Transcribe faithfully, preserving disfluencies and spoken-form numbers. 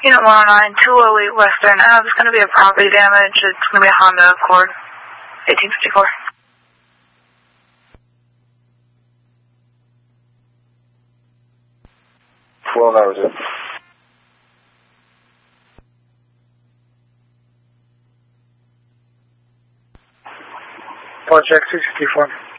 Unit one oh nine, two oh eight Western Ave. It's going to be a property damage. It's going to be a Honda Accord, eighteen fifty-four. twelve hours in. Project six fifty-four.